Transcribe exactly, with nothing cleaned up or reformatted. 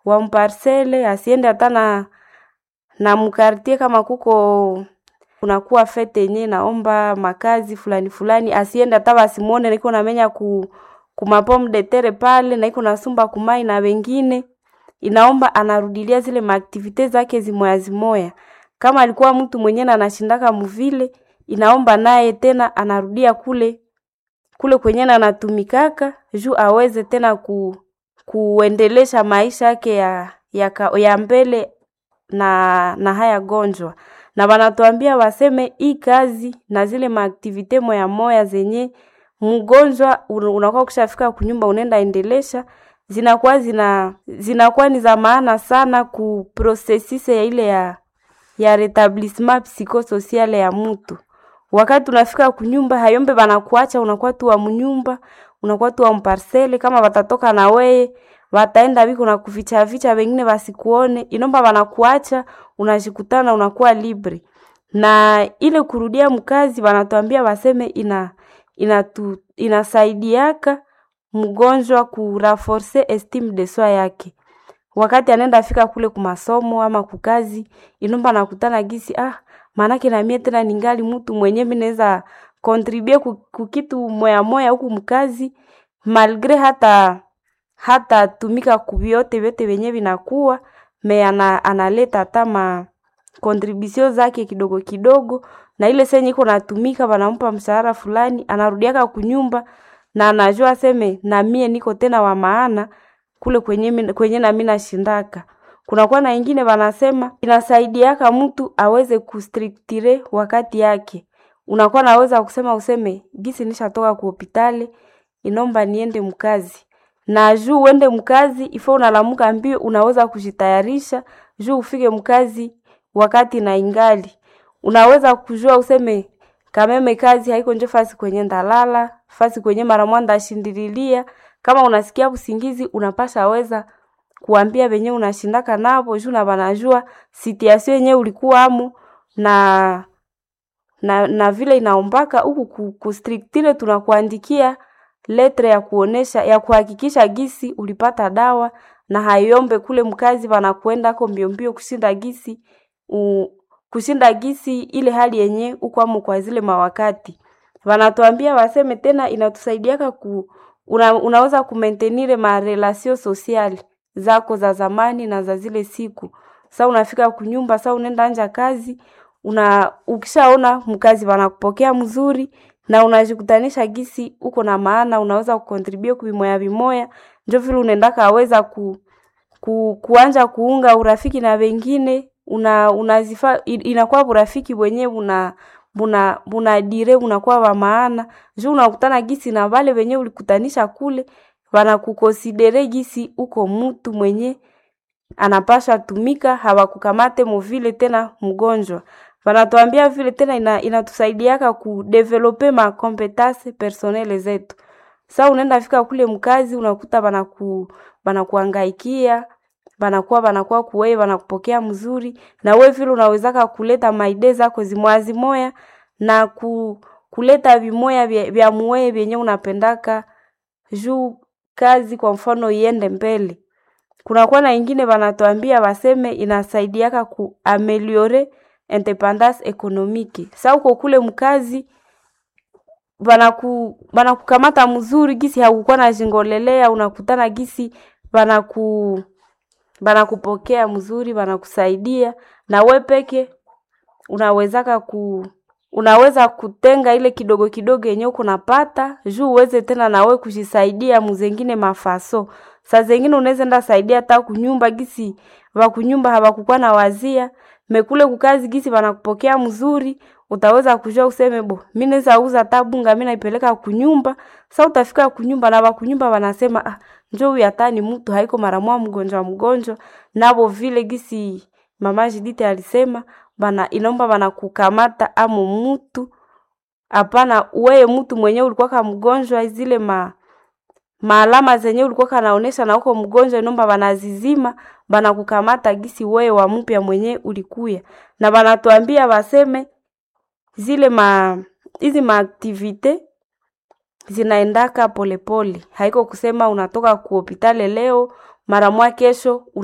wa mparcele, asiende hata na na mkartie kama kuko kunakuwa fete yenye naomba makazi fulani fulani, asiende hata basimuone niko namenya ku kumapom de terre pale na iko nasumba kumai na wengine. Inaomba anarudilia zile maaktivite zake zimoya zimoya. Kama alikuwa mtu mwenye na anashindaka mvile, inaomba naye tena anarudia kule kule kwenye na anatumikaka juu aweze tena ku kuendelesha maisha yake ya ya, ya mbele na na haya gonjwa. Na wanatuambia waseme hii kazi na zile maaktivite moya moya zenye mgonjwa unakuwa kushafika kunyumba unaenda endelesha, zinakuwa zina zinakuwa ni za maana sana ku processus ya ile ya ya rétablissement psychosocial ya mtu. Wakati unafika kunyumba hayombe banakuacha unakuwa tu wa mnyumba, unakuwa tu wa mparcele, kama watatoka na wewe wataenda biko na kuficha ficha wengine wasikuone, inomba banakuacha unajikutana unakuwa libre. Na ile kurudia mkazi wanatuambia waseme ina inatu inasaidiaka mgonjwa ku renforcer estime de soi yake. Wakati anaenda fika kule kumasomo ama kukazi, inomba nakutana gisi ah manake na mie tena ningali mtu mwenye mineza contribuer kukitu moya moya huku mkazi, malgre hata hata tumika kubiote vyote venye vinakuwa me ana, analeta tama contribution zake kidogo kidogo, na ile senye iko natumika wanampa mshahara fulani, anarudiaka kunyumba na anajua seme na mie niko tena wa maana kule kwenye kwenye na mimi nashindaka. Kuna kwa na wengine wanasema inasaidiaka mtu aweze kustrictire wakati yake. Unakuwa naweza kusema useme gisi nishatoka ku hospitali, inomba niende mkazi. Na juu uende mkazi ifo unalamuka mbio, unaweza kujitayarisha juu ufike mkazi wakati na ingali. Unaweza kujua useme kameme kazi haiko nje fasi kwenye ndalala, fasi kwenye mara mwanda shindililia. Kama unasikia usingizi unapasha weza kuambia wenye unashindaka nabo juu na banajua situation yenye ulikuwa amu na na na vile inaombaka huku kustrictile tunakuandikia letre ya kuonesha ya kuhakikisha gisi ulipata dawa, na hayombe kule mkazi wanakuenda ko mbio mbio kushinda gisi u, kushinda gisi ile hali yenye uko amu kwa zile mawakati. Wanatuambia waseme tena inatusaidiaka ku una, unaweza kumaintenir ma relation sociale zako za zamani na za zile siku. Sasa unafika kunyumba, sasa unaenda anja kazi, una ukishaona mkazi wanakupokea mzuri na unajikutanisha gisi uko na maana, unaweza kucontribute kubimoya bimoya, ndio vile unaendaka aweza ku, ku kuanja kuunga urafiki na wengine, una unazifa inakuwa urafiki wenyewe una buna buna dire unakuwa wa maana, juu unakutana gisi na wale wenyewe ulikutanisha kule wanakukonsidere gisi uko mtu mwenye anapasha tumika, hawakukamate mvile tena mgonjwa. Wanatuambia vile tena ina, inatusaidiaka ku developer ma competence personnelle zetu. Sasa unaenda fika kule mkazi unakuta banaku banakuangaikia, banakuwa banakuwa kuwewe banakupokea mzuri, na wewe vile unawezaka kuleta maide zako zimwazi moya na ku, kuleta vimoya vya, vya muwe vyenye unapendaka juu kazi kwa mfano iende mbele. Kuna kwa na wengine wanatuambia waseme inasaidiaka ku ameliore independance économique. Sasa uko kule mkazi banaku banakukamata mzuri gisi hakukuwa na jingolelea, unakutana gisi banaku banakupokea mzuri, banakusaidia, na we peke unawezaka ku unaweza kutenga ile kidogo kidogo yenye uko napata juu uweze tena na we kujisaidia mzengine mafaso. Saa zingine unaweza enda saidia hata kunyumba gisi wa kunyumba hawakukuwa na wazia, mekule kukazi gisi wanakupokea mzuri, utaweza kujua useme bo mimi naweza uza tabunga mimi naipeleka kunyumba. Sasa utafika kunyumba na wakunyumba wanasema ah njoo huyu hata ni mtu haiko mara mwa mgonjwa mgonjwa, nabo vile gisi mama Judith alisema bana inaomba bana kukamata amu mtu hapana wewe mtu mwenyewe ulikuwa kama mgonjwa, zile ma maalama zenye ulikuwa kanaonesha na uko mgonjwa inaomba banazizima, bana kukamata gisi wewe wa mpya mwenye ulikuya. Na banatuambia waseme zile ma hizi ma activite zinaendaka polepole, haiko kusema unatoka ku hospitali leo mara mwa kesho